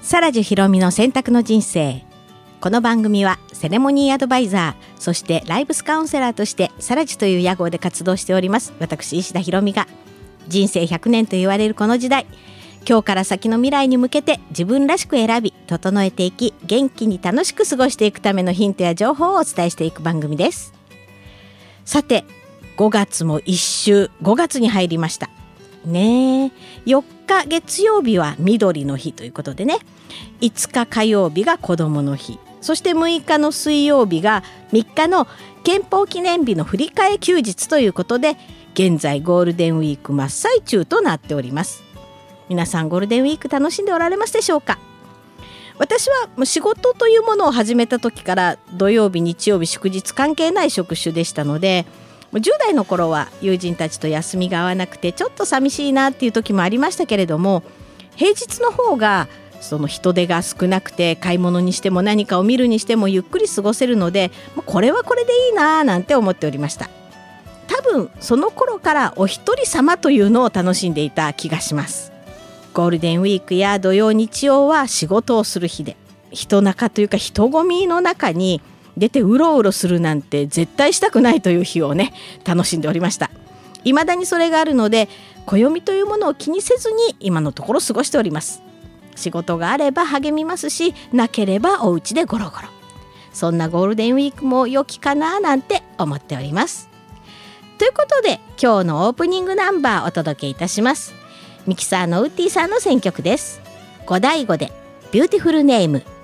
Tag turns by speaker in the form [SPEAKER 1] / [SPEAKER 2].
[SPEAKER 1] サラジュひろみの選択の人生。この番組はセレモニーアドバイザー、そしてライブスカウンセラーとしてサラジュという屋号で活動しております私石田ひろみが、人生100年と言われるこの時代、今日から先の未来に向けて自分らしく選び整えていき、元気に楽しく過ごしていくためのヒントや情報をお伝えしていく番組です。さて、5月も一周、5月に入りましたね。4日月曜日は緑の日ということでね、5日火曜日が子どもの日、そして6日の水曜日が3日の憲法記念日の振り替え休日ということで、現在ゴールデンウィーク真っ最中となっております。皆さんゴールデンウィーク楽しんでおられますでしょうか。私はもう仕事というものを始めた時から土曜日日曜日祝日関係ない職種でしたので、10代の頃は友人たちと休みが合わなくてちょっと寂しいなっていう時もありましたけれども、平日の方がその人手が少なくて、買い物にしても何かを見るにしてもゆっくり過ごせるので、これはこれでいいななんて思っておりました。多分その頃からお一人様というのを楽しんでいた気がします。ゴールデンウィークや土曜日曜は仕事をする日で、人中というか人混みの中に出てうろうろするなんて絶対したくないという日をね、楽しんでおりました。未だにそれがあるので、暦というものを気にせずに今のところ過ごしております。仕事があれば励みますし、なければお家でゴロゴロ、そんなゴールデンウィークも良きかななんて思っております。ということで、今日のオープニングナンバーお届けいたします。ミキサーのウッディさんの選曲です。ゴダイゴでビューティフルネーム。